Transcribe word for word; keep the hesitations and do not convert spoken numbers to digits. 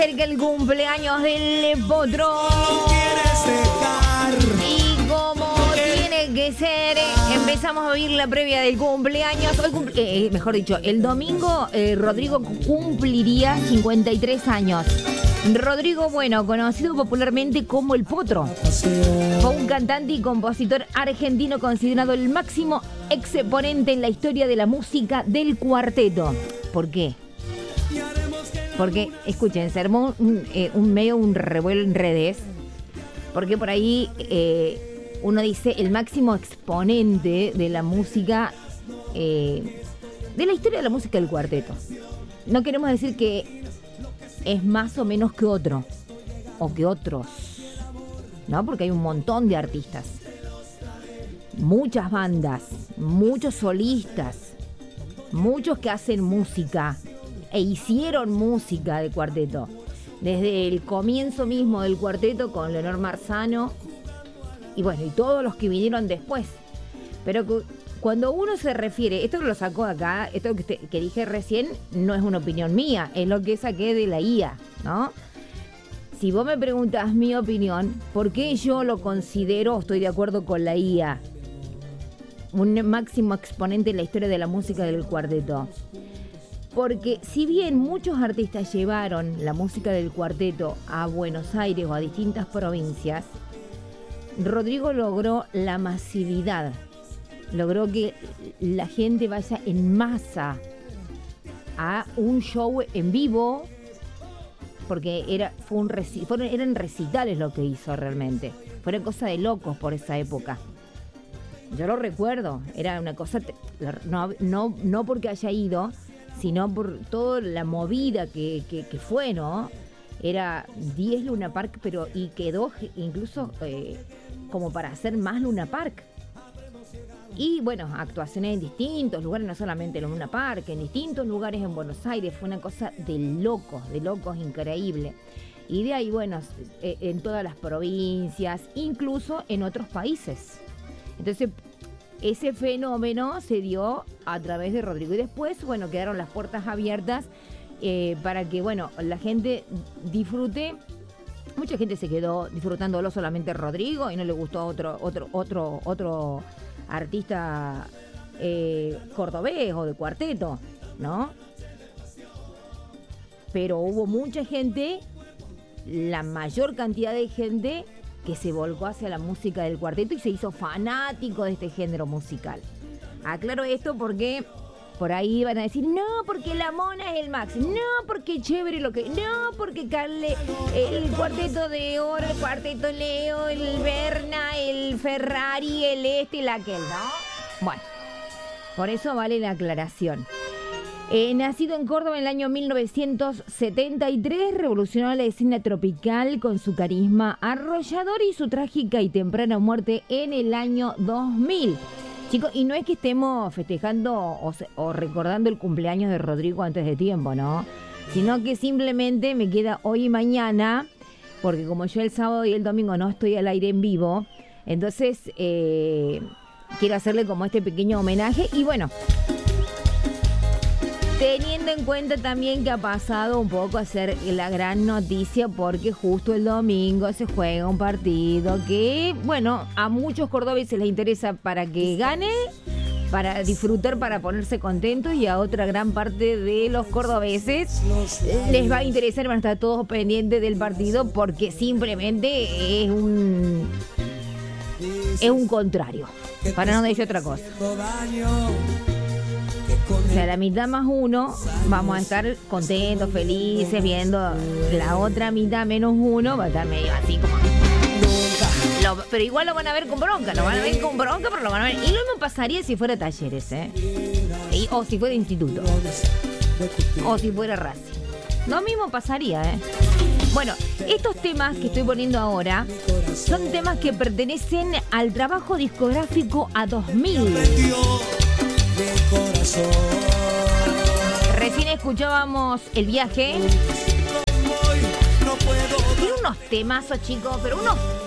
Cerca el cumpleaños del Potro. Y como tiene que ser, empezamos a vivir la previa del cumpleaños. Hoy cumple, eh, mejor dicho, el domingo eh, Rodrigo cumpliría cincuenta y tres años. Rodrigo, bueno, conocido popularmente como el Potro, fue un cantante y compositor argentino considerado el máximo exponente en la historia de la música del cuarteto. ¿Por qué? Porque, escuchen, se armó un, eh, un medio, un revuelo en redes, porque por ahí eh, uno dice el máximo exponente de la música, eh, de la historia de la música del cuarteto. No queremos decir que es más o menos que otro, o que otros, ¿no? Porque hay un montón de artistas, muchas bandas, muchos solistas, muchos que hacen música e hicieron música de cuarteto. Desde el comienzo mismo del cuarteto con Leonor Marzano y bueno, y todos los que vinieron después. Pero cu- cuando uno se refiere, esto lo sacó acá, esto que, te, que dije recién no es una opinión mía, es lo que saqué de la I A, ¿no? Si vos me preguntas mi opinión, ¿por qué yo lo considero, estoy de acuerdo con la I A, un máximo exponente en la historia de la música del cuarteto? Porque si bien muchos artistas llevaron la música del cuarteto a Buenos Aires o a distintas provincias, Rodrigo logró la masividad, logró que la gente vaya en masa a un show en vivo, porque era, fue un reci- fueron, eran recitales lo que hizo realmente, fueron cosa de locos por esa época. Yo lo recuerdo, era una cosa, te- no, no, no porque haya ido, sino por toda la movida que, que, que fue, ¿no? Era diez Luna Park, pero y quedó incluso eh, como para hacer más Luna Park. Y bueno, actuaciones en distintos lugares, no solamente en Luna Park, en distintos lugares en Buenos Aires, fue una cosa de locos, de locos increíble. Y de ahí, bueno, eh, en todas las provincias, incluso en otros países. Entonces, ese fenómeno se dio a través de Rodrigo. Y después, bueno, quedaron las puertas abiertas eh, para que, bueno, la gente disfrute. Mucha gente se quedó disfrutándolo solamente Rodrigo y no le gustó otro, otro, otro, otro artista eh, cordobés o de cuarteto, ¿no? Pero hubo mucha gente, la mayor cantidad de gente, que se volcó hacia la música del cuarteto y se hizo fanático de este género musical. Aclaro esto porque por ahí van a decir, no, porque la Mona es el máximo, no, porque chévere lo que, no, porque Carle, el cuarteto de oro, el cuarteto Leo, el Berna, el Ferrari, el este, el aquel, ¿no? Bueno, por eso vale la aclaración. Eh, nacido en Córdoba en el año mil novecientos setenta y tres, revolucionó la escena tropical con su carisma arrollador y su trágica y temprana muerte en el año dos mil. Chicos, y no es que estemos festejando o, o recordando el cumpleaños de Rodrigo antes de tiempo, ¿no? Sino que simplemente me queda hoy y mañana, porque como yo el sábado y el domingo no estoy al aire en vivo, entonces eh, quiero hacerle como este pequeño homenaje y bueno, teniendo en cuenta también que ha pasado un poco a ser la gran noticia porque justo el domingo se juega un partido que, bueno, a muchos cordobeses les interesa para que gane, para disfrutar, para ponerse contentos, y a otra gran parte de los cordobeses les va a interesar, van a estar todos pendientes del partido porque simplemente es un, es un contrario, para no decir otra cosa. O sea, la mitad más uno, vamos a estar contentos, felices, viendo la otra mitad menos uno, va a estar medio así como... Lo, pero igual lo van a ver con bronca, lo van a ver con bronca, pero lo van a ver... Y lo mismo pasaría si fuera Talleres, ¿eh? Y, o si fuera Instituto. O si fuera Racing. Lo mismo pasaría, ¿eh? Bueno, estos temas que estoy poniendo ahora son temas que pertenecen al trabajo discográfico A dos mil. Recién escuchábamos El Viaje. Tiene unos temazos, chicos, pero unos